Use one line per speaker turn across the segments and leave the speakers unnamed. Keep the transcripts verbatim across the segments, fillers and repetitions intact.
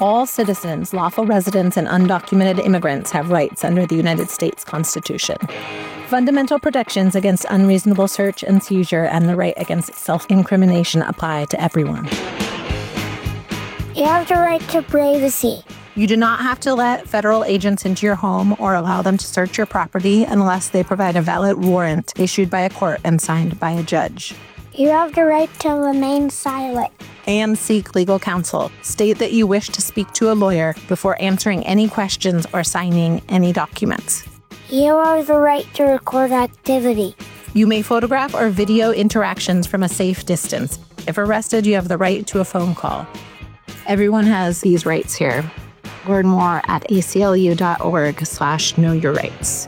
all citizens, lawful residents, and undocumented immigrants have rights under the United States Constitution. Fundamental protections against unreasonable search and seizure and the right against self-incrimination apply to everyone.
You have the right to privacy.
You do not have to let federal agents into your home or allow them to search your property unless they provide a valid warrant issued by a court and signed by a judge.
You have the right to remain silent.
And seek legal counsel. State that you wish to speak to a lawyer before answering any questions or signing any documents.
You have the right to record activity.
You may photograph or video interactions from a safe distance. If arrested, you have the right to a phone call. Everyone has these rights here. Learn more at aclu.org slash know your rights.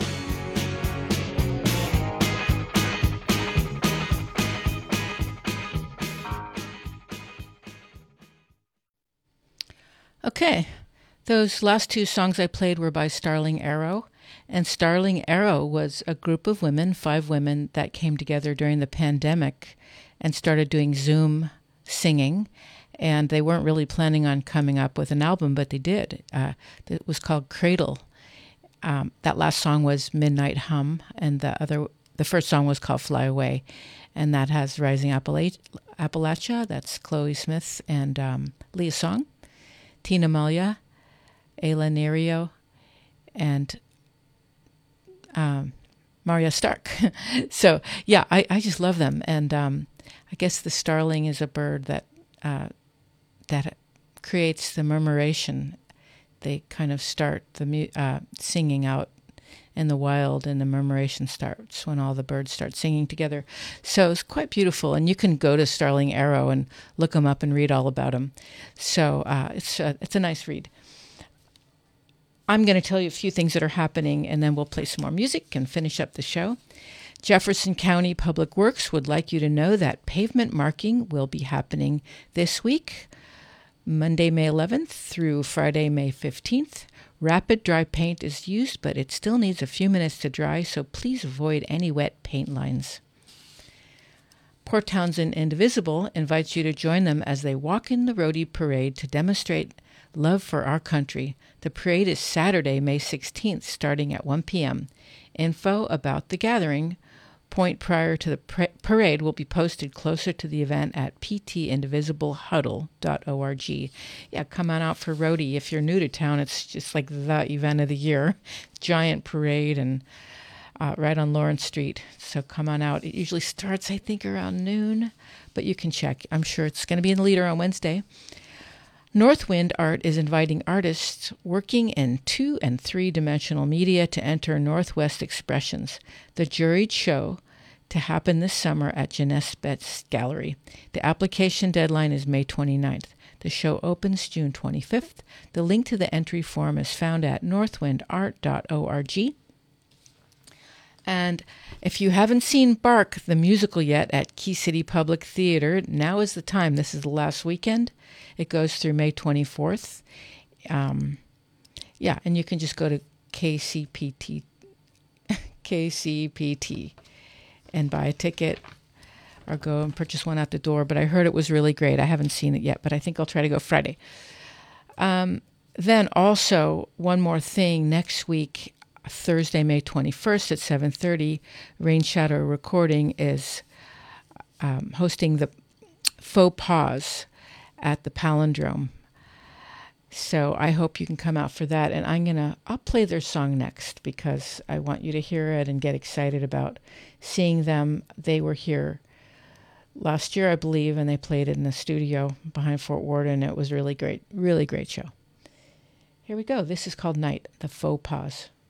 Okay, those last two songs I played were by Starling Arrow. And Starling Arrow was a group of women, five women, that came together during the pandemic and started doing Zoom singing. And they weren't really planning on coming up with an album, but they did. Uh, it was called Cradle. Um, that last song was Midnight Hum, and the other, the first song was called Fly Away. And that has Rising Appalach- Appalachia. That's Chloe Smith and um, Leah Song, Tina Malia, Ayla Nerio, and um, Maria Stark. So, yeah, I, I just love them. And um, I guess the starling is a bird that uh, that creates the murmuration. They kind of start the mu- uh, singing out in the wild, and the murmuration starts when all the birds start singing together. So it's quite beautiful, and you can go to Starling Arrow and look them up and read all about them. So uh, it's a, it's a nice read. I'm going to tell you a few things that are happening, and then we'll play some more music and finish up the show. Jefferson County Public Works would like you to know that pavement marking will be happening this week, Monday, May eleventh through Friday, May fifteenth. Rapid dry paint is used, but it still needs a few minutes to dry, so please avoid any wet paint lines. Port Townsend Indivisible invites you to join them as they walk in the Roadie Parade to demonstrate love for our country. The parade is Saturday, May sixteenth, starting at one p.m. Info about the gathering point prior to the pra- parade will be posted closer to the event at p t indivisible huddle dot org. Yeah, come on out for Roadie. If you're new to town, it's just like the event of the year. Giant parade and uh, right on Lawrence Street. So come on out. It usually starts, I think, around noon, but you can check. I'm sure it's going to be in the Leader on Wednesday. Northwind Art is inviting artists working in two- and three-dimensional media to enter Northwest Expressions, the juried show, to happen this summer at Jeunesse Betts Gallery. The application deadline is May twenty-ninth. The show opens June twenty-fifth. The link to the entry form is found at northwind art dot org. And if you haven't seen Bark, the musical, yet at Key City Public Theater, now is the time. This is the last weekend. It goes through May twenty-fourth. Um, yeah, and you can just go to K C P T, K C P T and buy a ticket or go and purchase one at the door. But I heard it was really great. I haven't seen it yet, but I think I'll try to go Friday. Um, then also, one more thing. Next week, Thursday, May twenty-first at seven thirty, Rain Shadow Recording is um, hosting the Faux Pause at the Palindrome. So I hope you can come out for that. And I'm going to, I'll play their song next because I want you to hear it and get excited about seeing them. They were here last year, I believe, and they played it in the studio behind Fort Worden. It was really great, really great show. Here we go. This is called Night, the Faux Pause.